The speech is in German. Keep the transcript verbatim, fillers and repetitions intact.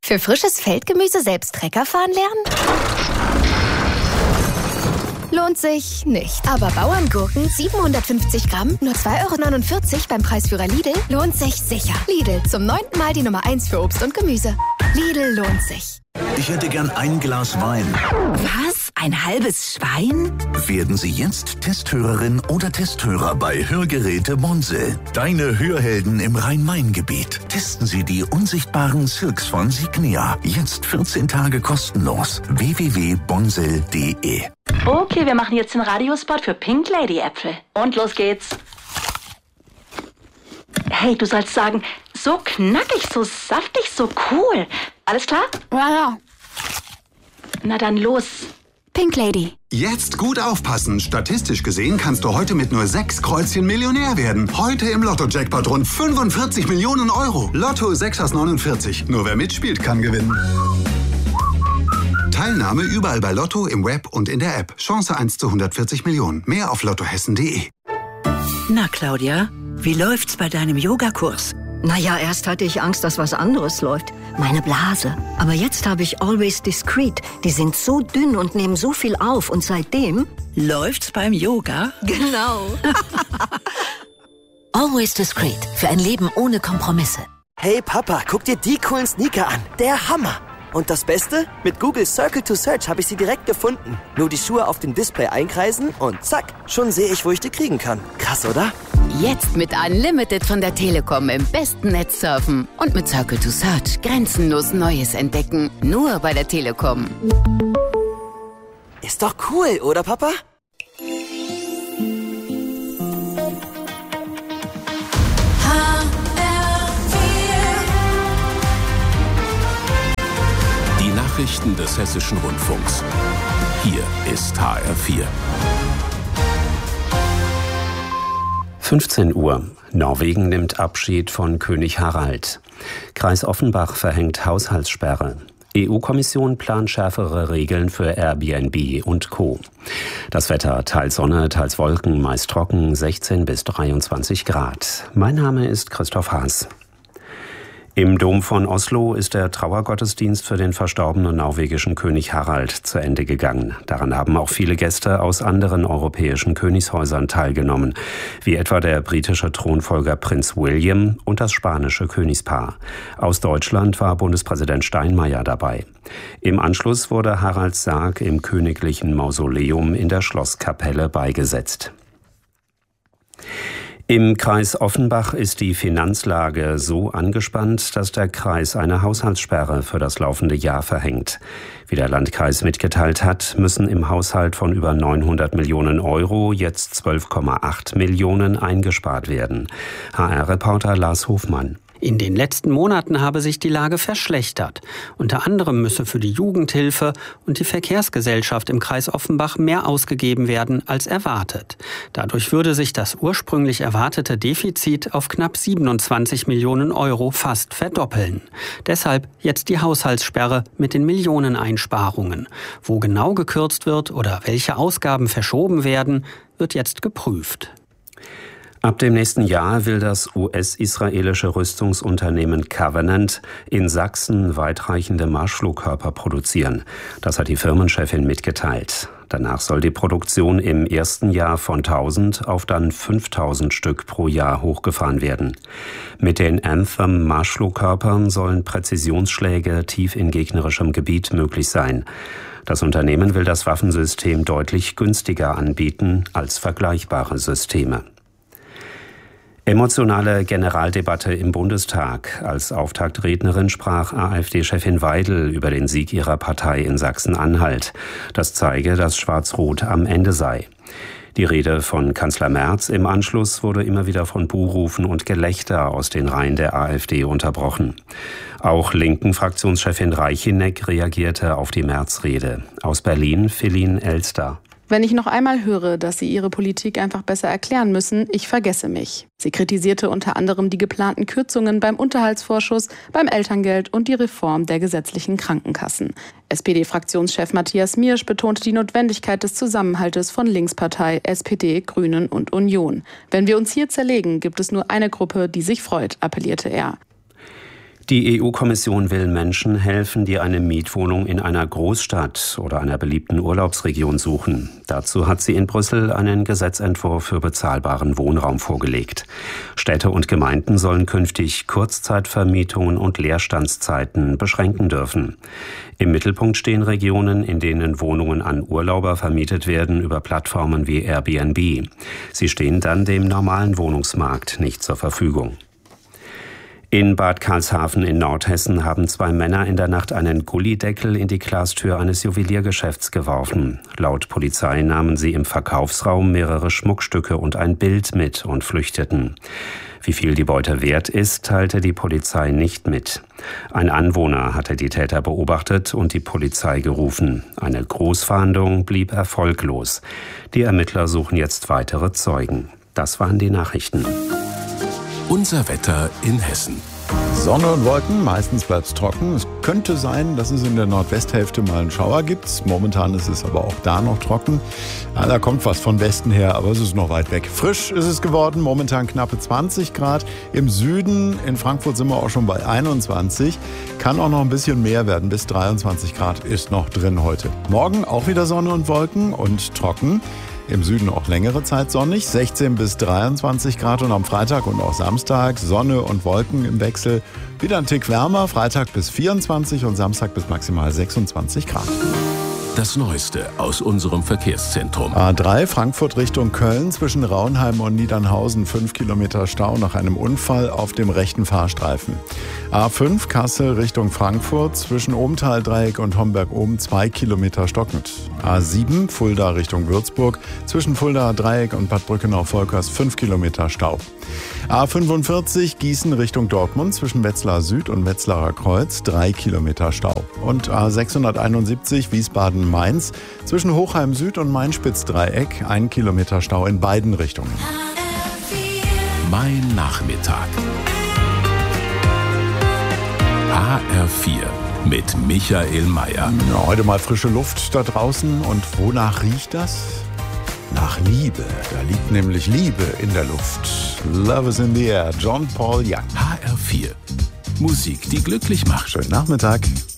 Für frisches Feldgemüse selbst Trecker fahren lernen? Lohnt sich nicht. Aber Bauerngurken siebenhundertfünfzig Gramm, nur zwei Euro neunundvierzig beim Preisführer Lidl, lohnt sich sicher. Lidl, zum neunten Mal die Nummer eins für Obst und Gemüse. Lidl lohnt sich. Ich hätte gern ein Glas Wein. Was? Ein halbes Schwein? Werden Sie jetzt Testhörerin oder Testhörer bei Hörgeräte Bonsel. Deine Hörhelden im Rhein-Main-Gebiet. Testen Sie die unsichtbaren Silks von Signia. Jetzt vierzehn Tage kostenlos. w w w punkt bonsel punkt de. Okay, wir machen jetzt den Radiospot für Pink Lady Äpfel. Und los geht's. Hey, du sollst sagen, so knackig, so saftig, so cool. Alles klar? Ja, ja. Na dann los. Pink Lady. Jetzt gut aufpassen. Statistisch gesehen kannst du heute mit nur sechs Kreuzchen Millionär werden. Heute im Lotto-Jackpot rund fünfundvierzig Millionen Euro. Lotto sechs aus neunundvierzig. Nur wer mitspielt, kann gewinnen. Teilnahme überall bei Lotto, im Web und in der App. Chance eins zu hundertvierzig Millionen. Mehr auf lottohessen punkt de. Na, Claudia, wie läuft's bei deinem Yogakurs? Naja, erst hatte ich Angst, dass was anderes läuft. Meine Blase. Aber jetzt habe ich Always Discreet. Die sind so dünn und nehmen so viel auf. Und seitdem... Läuft's beim Yoga? Genau. Always Discreet. Für ein Leben ohne Kompromisse. Hey Papa, guck dir die coolen Sneaker an. Der Hammer. Und das Beste? Mit Google Circle to Search habe ich sie direkt gefunden. Nur die Schuhe auf dem Display einkreisen und zack, schon sehe ich, wo ich die kriegen kann. Krass, oder? Jetzt mit Unlimited von der Telekom im besten Netz surfen. Und mit Circle to Search grenzenlos Neues entdecken. Nur bei der Telekom. Ist doch cool, oder Papa? Nachrichten des Hessischen Rundfunks. Hier ist H R vier. fünfzehn Uhr. Norwegen nimmt Abschied von König Harald. Kreis Offenbach verhängt Haushaltssperre. E U-Kommission plant schärfere Regeln für Airbnb und Co. Das Wetter, teils Sonne, teils Wolken, meist trocken, sechzehn bis dreiundzwanzig Grad. Mein Name ist Christoph Haas. Im Dom von Oslo ist der Trauergottesdienst für den verstorbenen norwegischen König Harald zu Ende gegangen. Daran haben auch viele Gäste aus anderen europäischen Königshäusern teilgenommen, wie etwa der britische Thronfolger Prinz William und das spanische Königspaar. Aus Deutschland war Bundespräsident Steinmeier dabei. Im Anschluss wurde Haralds Sarg im königlichen Mausoleum in der Schlosskapelle beigesetzt. Im Kreis Offenbach ist die Finanzlage so angespannt, dass der Kreis eine Haushaltssperre für das laufende Jahr verhängt. Wie der Landkreis mitgeteilt hat, müssen im Haushalt von über neunhundert Millionen Euro jetzt zwölf Komma acht Millionen eingespart werden. H R-Reporter Lars Hofmann. In den letzten Monaten habe sich die Lage verschlechtert. Unter anderem müsse für die Jugendhilfe und die Verkehrsgesellschaft im Kreis Offenbach mehr ausgegeben werden als erwartet. Dadurch würde sich das ursprünglich erwartete Defizit auf knapp siebenundzwanzig Millionen Euro fast verdoppeln. Deshalb jetzt die Haushaltssperre mit den Millioneneinsparungen. Wo genau gekürzt wird oder welche Ausgaben verschoben werden, wird jetzt geprüft. Ab dem nächsten Jahr will das U S-israelische Rüstungsunternehmen Covenant in Sachsen weitreichende Marschflugkörper produzieren. Das hat die Firmenchefin mitgeteilt. Danach soll die Produktion im ersten Jahr von tausend auf dann fünftausend Stück pro Jahr hochgefahren werden. Mit den Anthem-Marschflugkörpern sollen Präzisionsschläge tief in gegnerischem Gebiet möglich sein. Das Unternehmen will das Waffensystem deutlich günstiger anbieten als vergleichbare Systeme. Emotionale Generaldebatte im Bundestag. Als Auftaktrednerin sprach AfD-Chefin Weidel über den Sieg ihrer Partei in Sachsen-Anhalt. Das zeige, dass Schwarz-Rot am Ende sei. Die Rede von Kanzler Merz im Anschluss wurde immer wieder von Buhrufen und Gelächter aus den Reihen der AfD unterbrochen. Auch linken Fraktionschefin Reicheneck reagierte auf die Merz-Rede. Aus Berlin Feline Elster. Wenn ich noch einmal höre, dass Sie Ihre Politik einfach besser erklären müssen, ich vergesse mich. Sie kritisierte unter anderem die geplanten Kürzungen beim Unterhaltsvorschuss, beim Elterngeld und die Reform der gesetzlichen Krankenkassen. S P D-Fraktionschef Matthias Miersch betonte die Notwendigkeit des Zusammenhaltes von Linkspartei, S P D, Grünen und Union. Wenn wir uns hier zerlegen, gibt es nur eine Gruppe, die sich freut, appellierte er. Die E U-Kommission will Menschen helfen, die eine Mietwohnung in einer Großstadt oder einer beliebten Urlaubsregion suchen. Dazu hat sie in Brüssel einen Gesetzentwurf für bezahlbaren Wohnraum vorgelegt. Städte und Gemeinden sollen künftig Kurzzeitvermietungen und Leerstandszeiten beschränken dürfen. Im Mittelpunkt stehen Regionen, in denen Wohnungen an Urlauber vermietet werden über Plattformen wie Airbnb. Sie stehen dann dem normalen Wohnungsmarkt nicht zur Verfügung. In Bad Karlshafen in Nordhessen haben zwei Männer in der Nacht einen Gullydeckel in die Glastür eines Juweliergeschäfts geworfen. Laut Polizei nahmen sie im Verkaufsraum mehrere Schmuckstücke und ein Bild mit und flüchteten. Wie viel die Beute wert ist, teilte die Polizei nicht mit. Ein Anwohner hatte die Täter beobachtet und die Polizei gerufen. Eine Großfahndung blieb erfolglos. Die Ermittler suchen jetzt weitere Zeugen. Das waren die Nachrichten. Unser Wetter in Hessen. Sonne und Wolken, meistens bleibt es trocken. Es könnte sein, dass es in der Nordwesthälfte mal einen Schauer gibt. Momentan ist es aber auch da noch trocken. Ja, da kommt was von Westen her, aber es ist noch weit weg. Frisch ist es geworden, momentan knappe zwanzig Grad. Im Süden, in Frankfurt sind wir auch schon bei einundzwanzig. Kann auch noch ein bisschen mehr werden, bis dreiundzwanzig Grad ist noch drin heute. Morgen auch wieder Sonne und Wolken und trocken. Im Süden auch längere Zeit sonnig, sechzehn bis dreiundzwanzig Grad und am Freitag und auch Samstag Sonne und Wolken im Wechsel. Wieder ein Tick wärmer, Freitag bis vierundzwanzig und Samstag bis maximal sechsundzwanzig Grad. Das Neueste aus unserem Verkehrszentrum. A drei Frankfurt Richtung Köln zwischen Raunheim und Niedernhausen fünf Kilometer Stau nach einem Unfall auf dem rechten Fahrstreifen. A fünf Kassel Richtung Frankfurt zwischen Ohmtal-Dreieck und Homberg-Ohm zwei Kilometer stockend. A sieben Fulda Richtung Würzburg zwischen Fulda-Dreieck und Bad Brückenau-Volkers fünf Kilometer Stau. A fünfundvierzig Gießen Richtung Dortmund zwischen Wetzlar Süd und Wetzlarer Kreuz drei Kilometer Stau. Und A sechshunderteinundsiebzig Wiesbaden-Mainz zwischen Hochheim Süd und Main-Spitz-Dreieck ein Kilometer Stau in beiden Richtungen. Mein Nachmittag. H R vier mit Michael Mayer. Ja, heute mal frische Luft da draußen. Und wonach riecht das? Nach Liebe. Da liegt nämlich Liebe in der Luft. Love is in the air. John Paul Young. H R vier. Musik, die glücklich macht. Schönen Nachmittag.